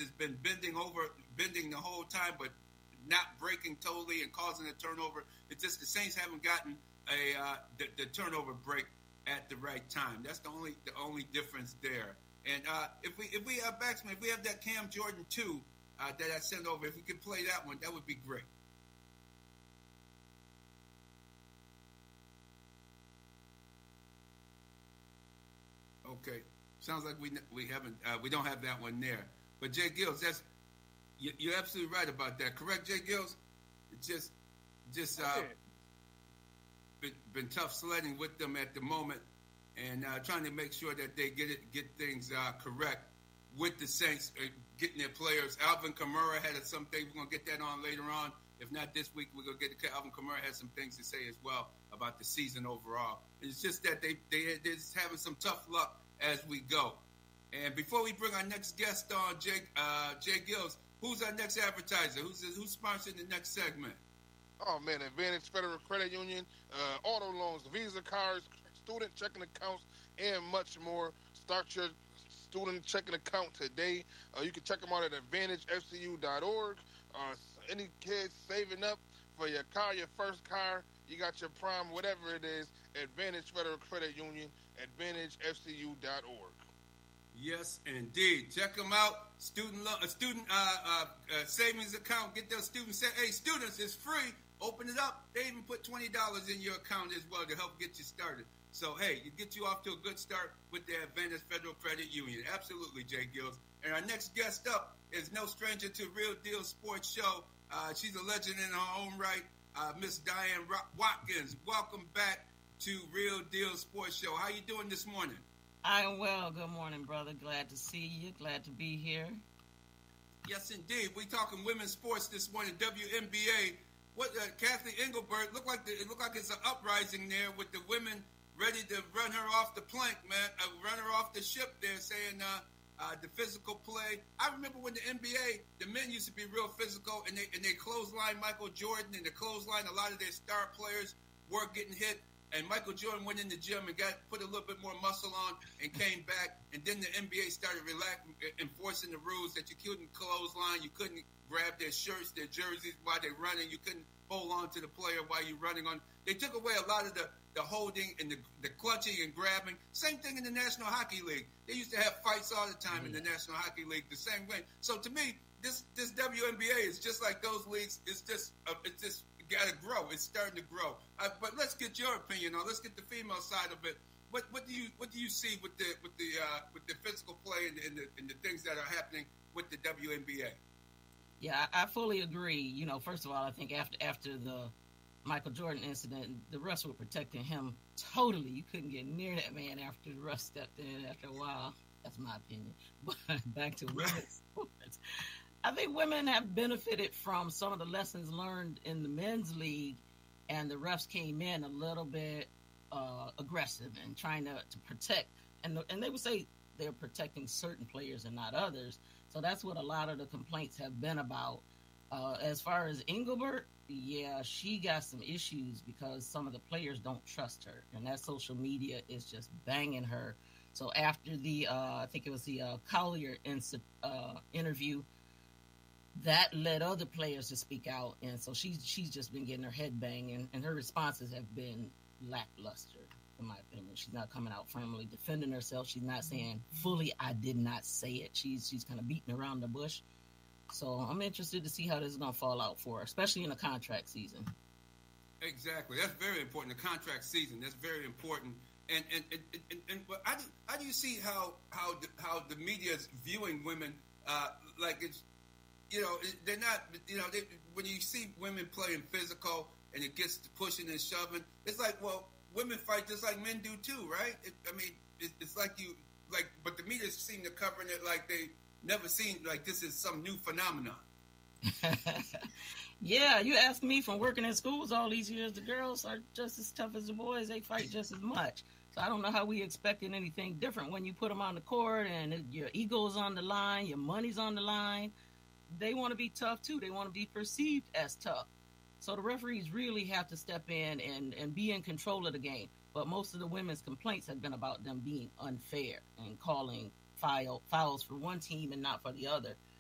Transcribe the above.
has been bending the whole time, but not breaking totally and causing a turnover. It's just the Saints haven't gotten the turnover break at the right time. That's the only difference there. And if we have Baxman, if we have that Cam Jordan 2 that I sent over, if we could play that one, that would be great. Okay, sounds like we don't have that one there. But Jay Gills, you're absolutely right about that. Correct, Jay Gills? It's just been tough sledding with them at the moment, and trying to make sure that they get things correct with the Saints, getting their players. Alvin Kamara had something. We're gonna get that on later on. If not this week, we're gonna get Alvin Kamara has some things to say as well about the season overall. It's just that they're just having some tough luck as we go. And before we bring our next guest on, Jay Gills, who's our next advertiser? Who's sponsoring the next segment? Oh man, Advantage Federal Credit Union, auto loans, Visa cards, student checking accounts, and much more. Start your student checking account today. You can check them out at AdvantageFCU.org. Any kids saving up for your car, your first car, you got your prime, whatever it is, Advantage Federal Credit Union, AdvantageFCU.org. Yes, indeed. Check them out. Student savings account. Get those students. Hey, students, it's free. Open it up. They even put $20 in your account as well to help get you started. So, hey, you get you off to a good start with the Advantage Federal Credit Union. Absolutely, Jay Gills. And our next guest up is no stranger to Real Deal Sports Show. She's a legend in her own right, Miss Diane Watkins. Welcome back to Real Deal Sports Show. How you doing this morning? I'm well. Good morning, brother. Glad to see you. Glad to be here. Yes, indeed. We're talking women's sports this morning, WNBA. What Kathleen Engelbert looked like it's an uprising there with the women ready to run her off the plank, man. Run her off the ship there, saying the physical play. I remember when the NBA, the men used to be real physical, and they clothesline Michael Jordan, and the clothesline a lot of their star players were getting hit. And Michael Jordan went in the gym and put a little bit more muscle on and came back. And then the NBA started enforcing the rules that you couldn't clothesline, you couldn't grab their shirts, their jerseys while they're running, you couldn't hold on to the player while you're running on. They took away a lot of the holding and the clutching and grabbing. Same thing in the National Hockey League. They used to have fights all the time in the National Hockey League the same way. So to me, this WNBA is just like those leagues. It's just got to grow. It's starting to grow. But let's get your opinion on. Let's get the female side of it. What do you see with the physical play and the things that are happening with the WNBA? Yeah, I fully agree. You know, first of all, I think after the Michael Jordan incident, the refs were protecting him totally. You couldn't get near that man after the refs stepped in after a while. That's my opinion. But back to women's sports. I think women have benefited from some of the lessons learned in the men's league, and the refs came in a little bit aggressive and trying to protect. And they would say they're protecting certain players and not others. So that's what a lot of the complaints have been about. As far as Engelbert, yeah, she got some issues because some of the players don't trust her, and that social media is just banging her. So after the, I think it was the Collier interview, that led other players to speak out, and so she's just been getting her head banged, and her responses have been lackluster, in my opinion. She's not coming out firmly defending herself. She's not saying fully, I did not say it. She's kind of beating around the bush. So I'm interested to see how this is going to fall out for her, especially in the contract season. Exactly. That's very important. The contract season, that's very important. And but how do you see how the media is viewing women? Like it's, you know, they're not, you know, when you see women playing physical and it gets to pushing and shoving, it's like, well, women fight just like men do too, right? It's like but the media seem to cover it like they never seen, like this is some new phenomenon. Yeah, you ask me, from working in schools all these years, the girls are just as tough as the boys. They fight just as much. So I don't know how we expected anything different when you put them on the court and your ego's on the line, your money's on the line. They want to be tough too. They want to be perceived as tough. So the referees really have to step in and be in control of the game. But most of the women's complaints have been about them being unfair and calling fouls for one team and not for the other.